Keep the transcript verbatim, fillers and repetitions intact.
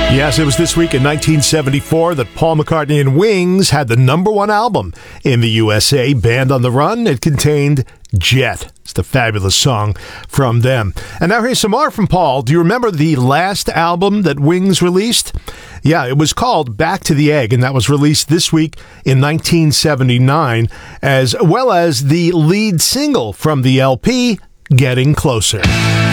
Yes, it was this week in nineteen seventy-four that Paul McCartney and Wings had the number one album in the U S A, Band on the Run. It contained Jet. It's the fabulous song from them. And now here's some more from Paul. Do you remember the last album that Wings released? Yeah, it was called Back to the Egg, and that was released this week in nineteen seventy-nine, as well as the lead single from the L P, Getting Closer.